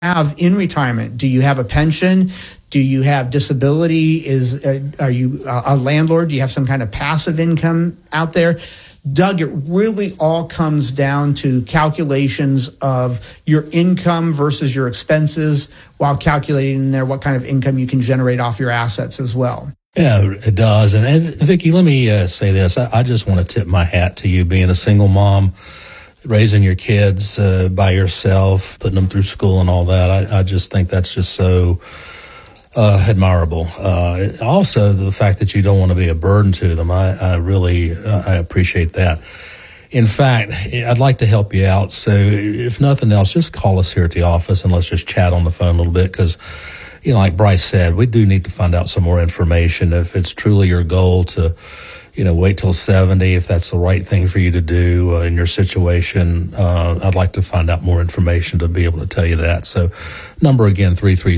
have in retirement? Do you have a pension? Do you have disability? Are you a landlord? Do you have some kind of passive income out there? Doug, it really all comes down to calculations of your income versus your expenses while calculating in there what kind of income you can generate off your assets as well. Yeah, it does. And Vicki, let me say this. I just want to tip my hat to you being a single mom, raising your kids by yourself, putting them through school and all that. I just think that's just so admirable. Also, the fact that you don't want to be a burden to them, I really appreciate that. In fact, I'd like to help you out. So if nothing else, just call us here at the office and let's just chat on the phone a little bit because, like Bryce said, we do need to find out some more information. If it's truly your goal to, wait till 70, if that's the right thing for you to do in your situation, I'd like to find out more information to be able to tell you that. So number again,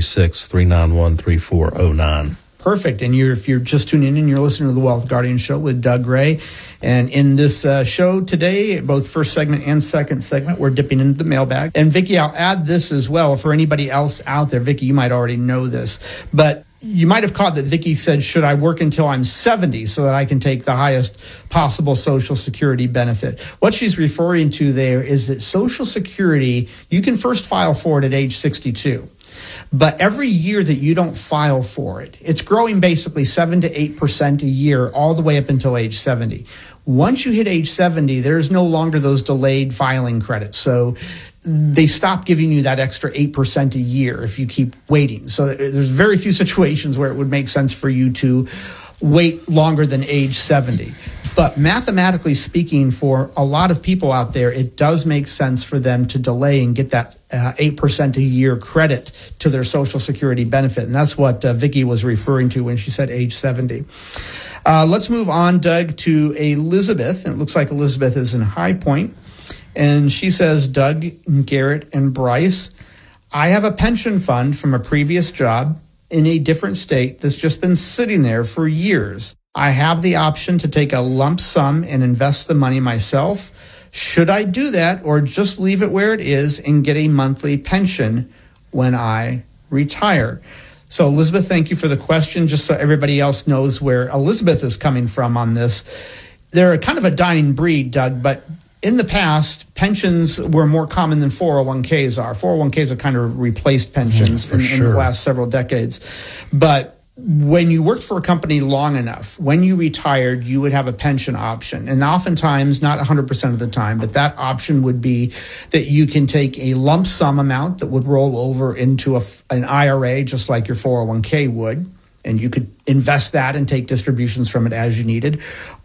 336-391-3409. Perfect. And if you're just tuning in and you're listening to the Wealth Guardian Show with Doug Ray. And in this show today, both first segment and second segment, we're dipping into the mailbag. And Vicki, I'll add this as well for anybody else out there. Vicki, you might already know this, but you might have caught that Vicki said, should I work until I'm 70 so that I can take the highest possible Social Security benefit? What she's referring to there is that Social Security, you can first file for it at age 62. But every year that you don't file for it, it's growing basically 7 to 8% a year all the way up until age 70. Once you hit age 70, there's no longer those delayed filing credits. So they stop giving you that extra 8% a year if you keep waiting. So there's very few situations where it would make sense for you to wait longer than age 70. But mathematically speaking, for a lot of people out there, it does make sense for them to delay and get that 8% a year credit to their Social Security benefit. And that's what Vicki was referring to when she said age 70. Let's move on, Doug, to Elizabeth. It looks like Elizabeth is in High Point. And she says, Doug, and Garrett, and Bryce, I have a pension fund from a previous job in a different state that's just been sitting there for years. I have the option to take a lump sum and invest the money myself. Should I do that or just leave it where it is and get a monthly pension when I retire? So, Elizabeth, thank you for the question. Just so everybody else knows where Elizabeth is coming from on this. They're kind of a dying breed, Doug, but in the past, pensions were more common than 401ks are. 401ks have kind of replaced pensions in the last several decades. But when you worked for a company long enough, when you retired, you would have a pension option. And oftentimes, not 100% of the time, but that option would be that you can take a lump sum amount that would roll over into an IRA, just like your 401k would. And you could invest that and take distributions from it as you needed.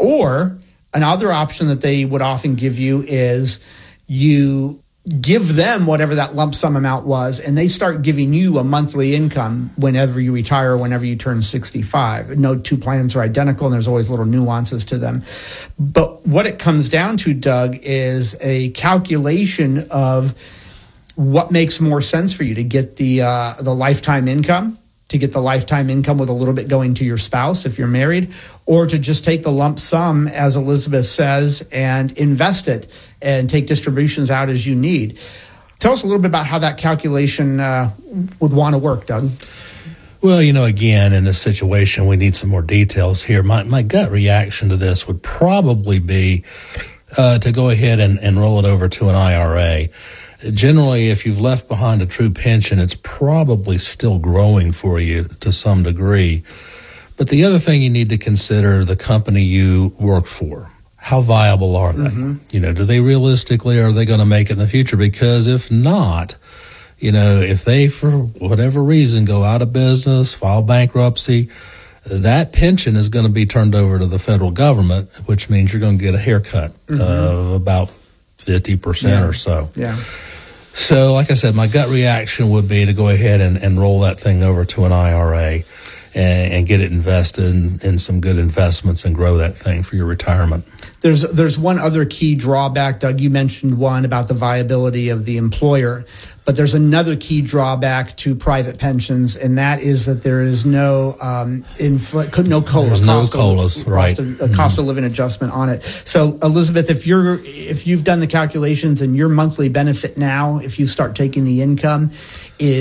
Or another option that they would often give you is you give them whatever that lump sum amount was, and they start giving you a monthly income whenever you retire, whenever you turn 65. No two plans are identical, and there's always little nuances to them. But what it comes down to, Doug, is a calculation of what makes more sense for you to get the lifetime income, to get the lifetime income with a little bit going to your spouse if you're married, or to just take the lump sum, as Elizabeth says, and invest it and take distributions out as you need. Tell us a little bit about how that calculation would want to work, Doug. Well, again, in this situation, we need some more details here. My gut reaction to this would probably be to go ahead and roll it over to an IRA. Generally, if you've left behind a true pension, it's probably still growing for you to some degree. But the other thing you need to consider, the company you work for. How viable are they? Mm-hmm. Do they realistically, are they going to make it in the future? Because if not, if they, for whatever reason, go out of business, file bankruptcy, that pension is going to be turned over to the federal government, which means you're going to get a haircut of about 50% or so. Yeah. So, like I said, my gut reaction would be to go ahead and roll that thing over to an IRA and get it invested in some good investments and grow that thing for your retirement. There's one other key drawback, Doug. You mentioned one about the viability of the employer, but there's another key drawback to private pensions, and that is that there is no no COLA. There's no COLAs, right? Cost of living adjustment on it. So, Elizabeth, if you've done the calculations and your monthly benefit now, if you start taking the income, is